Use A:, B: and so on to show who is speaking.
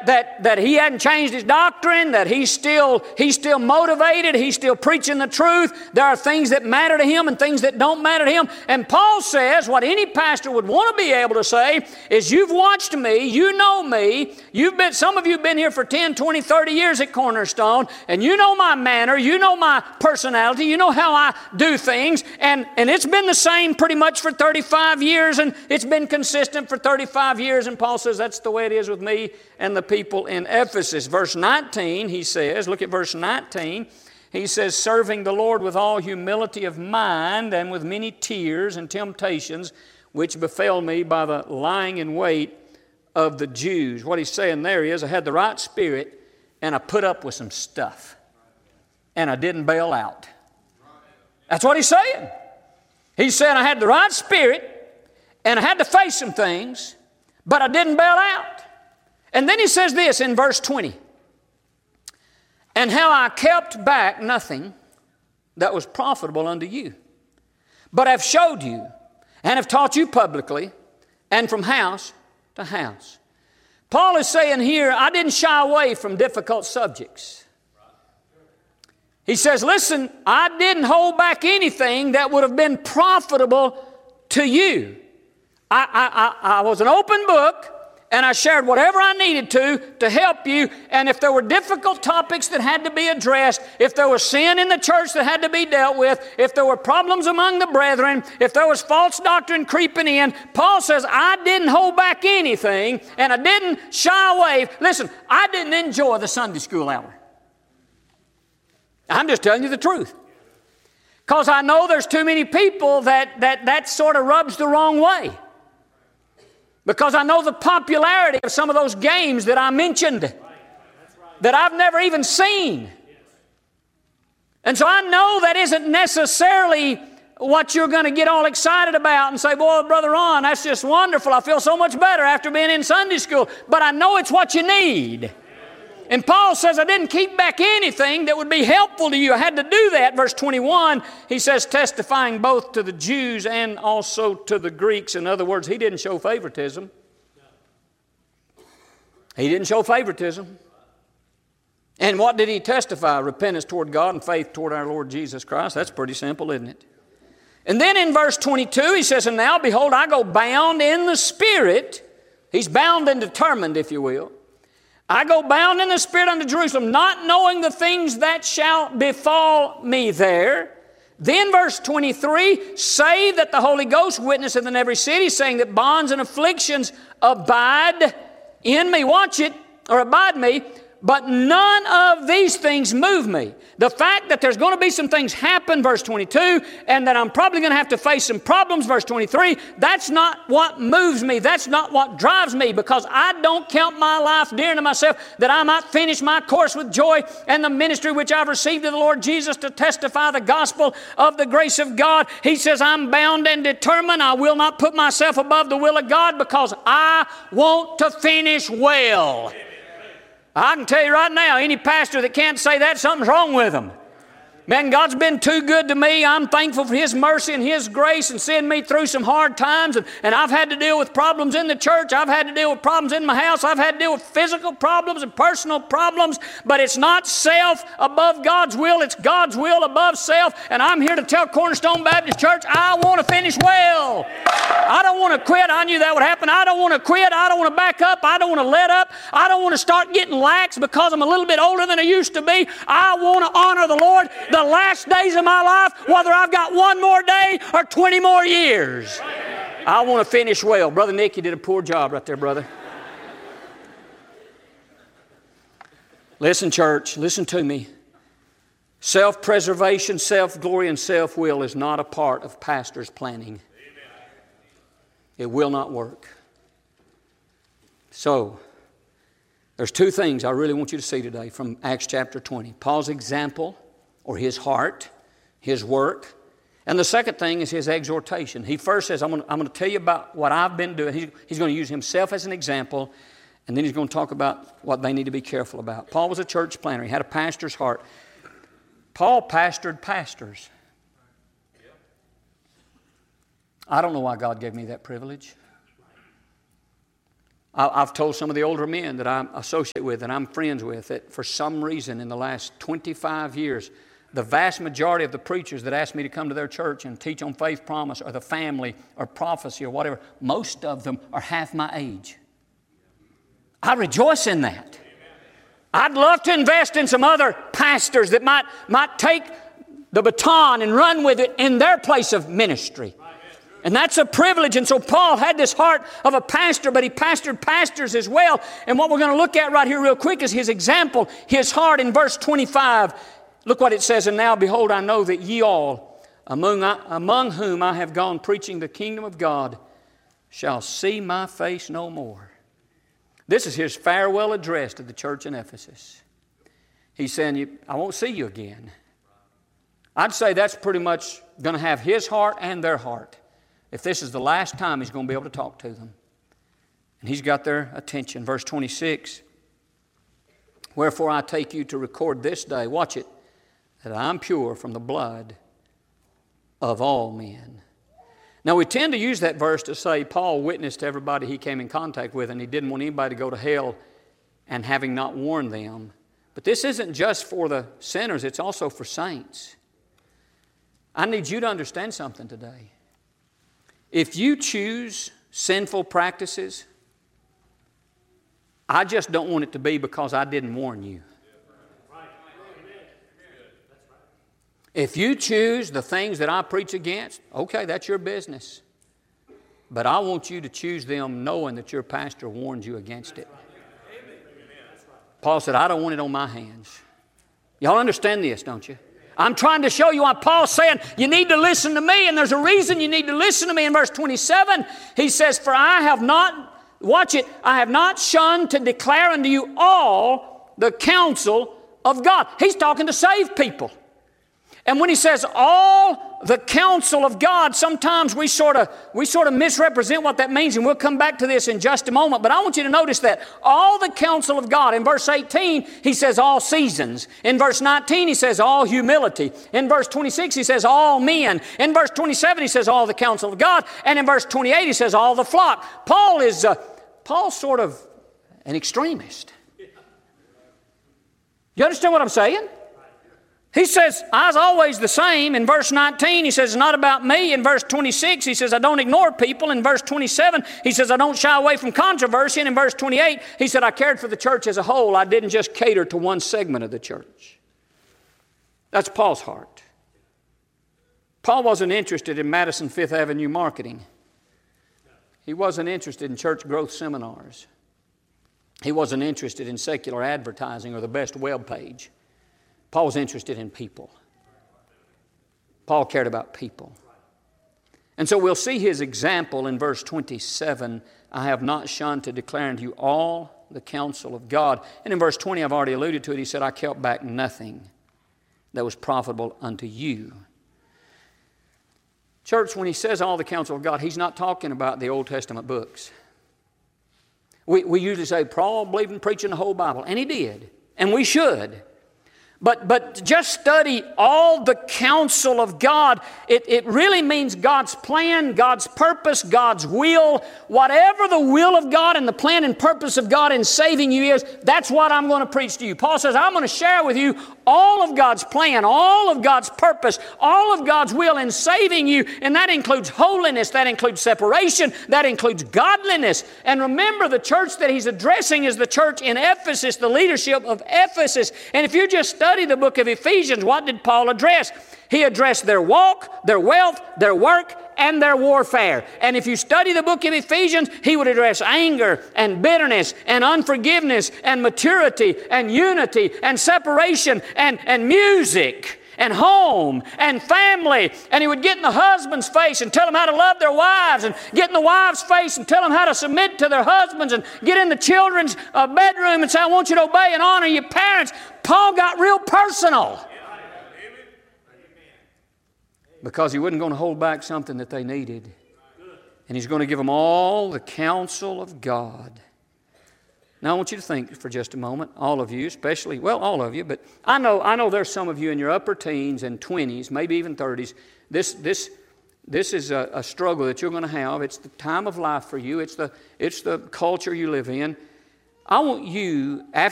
A: that he hadn't changed his doctrine, that he's still motivated, he's still preaching the truth. There are things that matter to him and things that don't matter to him. And Paul says what any pastor would want to be able to say is, you've watched me, you know me, some of you have been here for 10, 20, 30 years at Cornerstone, and you know my manner, you know my personality, you know how I do things, and it's been the same pretty much for 35 years, and it's been consistent for 35 years. And Paul says that's the way it is with me and the people in Ephesus. Verse 19, he says, look at verse 19. He says, serving the Lord with all humility of mind and with many tears and temptations, which befell me by the lying in wait of the Jews. What he's saying there is, I had the right spirit and I put up with some stuff. And I didn't bail out. That's what he's saying. He's saying I had the right spirit and I had to face some things, but I didn't bail out. And then he says this in verse 20. And how I kept back nothing that was profitable unto you, but have showed you and have taught you publicly and from house to house. Paul is saying here, I didn't shy away from difficult subjects. He says, listen, I didn't hold back anything that would have been profitable to you. I was an open book, and I shared whatever I needed to help you. And if there were difficult topics that had to be addressed, if there was sin in the church that had to be dealt with, if there were problems among the brethren, if there was false doctrine creeping in, Paul says, I didn't hold back anything, and I didn't shy away. Listen, I didn't enjoy the Sunday school hour. I'm just telling you the truth. Because I know there's too many people that sort of rubs the wrong way. Because I know the popularity of some of those games that I mentioned that I've never even seen. And so I know that isn't necessarily what you're going to get all excited about and say, boy, Brother Ron, that's just wonderful. I feel so much better after being in Sunday school. But I know it's what you need. And Paul says, I didn't keep back anything that would be helpful to you. I had to do that. Verse 21, he says, testifying both to the Jews and also to the Greeks. In other words, he didn't show favoritism. He didn't show favoritism. And what did he testify? Repentance toward God and faith toward our Lord Jesus Christ. That's pretty simple, isn't it? And then in verse 22, he says, and now, behold, I go bound in the Spirit. He's bound and determined, if you will. I go bound in the Spirit unto Jerusalem, not knowing the things that shall befall me there. Then verse 23, save that the Holy Ghost witnesseth in every city, saying that bonds and afflictions abide in me. Watch it, or abide me. But none of these things move me. The fact that there's going to be some things happen, verse 22, and that I'm probably going to have to face some problems, verse 23, that's not what moves me. That's not what drives me, because I don't count my life dear to myself, that I might finish my course with joy and the ministry which I've received of the Lord Jesus to testify the gospel of the grace of God. He says, I'm bound and determined. I will not put myself above the will of God, because I want to finish well. I can tell you right now, any pastor that can't say that, something's wrong with them. Man, God's been too good to me. I'm thankful for His mercy and His grace and seeing me through some hard times. And I've had to deal with problems in the church. I've had to deal with problems in my house. I've had to deal with physical problems and personal problems. But it's not self above God's will. It's God's will above self. And I'm here to tell Cornerstone Baptist Church, I want to finish well. I don't want to quit. I knew that would happen. I don't want to quit. I don't want to back up. I don't want to let up. I don't want to start getting lax because I'm a little bit older than I used to be. I want to honor the Lord the last days of my life, whether I've got one more day or 20 more years. I want to finish well. Brother Nick, you did a poor job right there, brother. Listen, church, listen to me. Self-preservation, self-glory, and self-will is not a part of pastor's planning. It will not work. So, there's two things I really want you to see today from Acts chapter 20. Paul's example, or his heart, his work. And the second thing is his exhortation. He first says, I'm going to tell you about what I've been doing. He's going to use himself as an example, and then he's going to talk about what they need to be careful about. Paul was a church planter. He had a pastor's heart. Paul pastored pastors. I don't know why God gave me that privilege. I've told some of the older men that I associate with and I'm friends with that for some reason in the last 25 years, the vast majority of the preachers that ask me to come to their church and teach on faith promise or the family or prophecy or whatever, most of them are half my age. I rejoice in that. I'd love to invest in some other pastors that might take the baton and run with it in their place of ministry. And that's a privilege. And so Paul had this heart of a pastor, but he pastored pastors as well. And what we're going to look at right here real quick is his example, his heart in verse 25. Look what it says, "And now, behold, I know that ye all, among whom I have gone preaching the kingdom of God, shall see my face no more." This is his farewell address to the church in Ephesus. He's saying, I won't see you again. I'd say that's pretty much going to have his heart and their heart. If this is the last time he's going to be able to talk to them. And he's got their attention. Verse 26, "Wherefore I take you to record this day," watch it, "that I'm pure from the blood of all men." Now we tend to use that verse to say Paul witnessed to everybody he came in contact with and he didn't want anybody to go to hell and having not warned them. But this isn't just for the sinners, it's also for saints. I need you to understand something today. If you choose sinful practices, I just don't want it to be because I didn't warn you. If you choose the things that I preach against, okay, that's your business. But I want you to choose them knowing that your pastor warned you against it. Paul said, I don't want it on my hands. Y'all understand this, don't you? I'm trying to show you why Paul's saying you need to listen to me, and there's a reason you need to listen to me. In verse 27, he says, "For I have not," watch it, "I have not shunned to declare unto you all the counsel of God." He's talking to saved people. And when he says all the counsel of God, sometimes we sort of misrepresent what that means, and we'll come back to this in just a moment. But I want you to notice that all the counsel of God. In verse 18, he says all seasons. In verse 19, he says all humility. In verse 26, he says all men. In verse 27, he says all the counsel of God. And in verse 28, he says all the flock. Paul's sort of an extremist. You understand what I'm saying? He says, I was always the same. In verse 19, he says, it's not about me. In verse 26, he says, I don't ignore people. In verse 27, he says, I don't shy away from controversy. And in verse 28, he said, I cared for the church as a whole. I didn't just cater to one segment of the church. That's Paul's heart. Paul wasn't interested in Madison Fifth Avenue marketing. He wasn't interested in church growth seminars. He wasn't interested in secular advertising or the best web page. Paul was interested in people. Paul cared about people. And so we'll see his example in verse 27. I have not shunned to declare unto you all the counsel of God. And in verse 20, I've already alluded to it. He said, I kept back nothing that was profitable unto you. Church, when he says all the counsel of God, he's not talking about the Old Testament books. We usually say, Paul believed in preaching the whole Bible. And he did. And we should. But just study all the counsel of God. It really means God's plan, God's purpose, God's will. Whatever the will of God and the plan and purpose of God in saving you is, that's what I'm going to preach to you. Paul says, I'm going to share with you all of God's plan, all of God's purpose, all of God's will in saving you. And that includes holiness, that includes separation, that includes godliness. And remember, the church that he's addressing is the church in Ephesus, the leadership of Ephesus. And if you just study the book of Ephesians, what did Paul address? He addressed their walk, their wealth, their work, and their warfare. And if you study the book of Ephesians, he would address anger and bitterness and unforgiveness and maturity and unity and separation and music and home and family. And he would get in the husband's face and tell them how to love their wives, and get in the wife's face and tell them how to submit to their husbands, and get in the children's bedroom and say, I want you to obey and honor your parents. Paul got real personal. Because he wasn't going to hold back something that they needed. And he's going to give them all the counsel of God. Now I want you to think for just a moment, all of you, especially, well, all of you, but I know there's some of you in your upper teens and 20s, maybe even 30s. This This is a struggle that you're going to have. It's the time of life for you. It's the culture you live in. I want you, after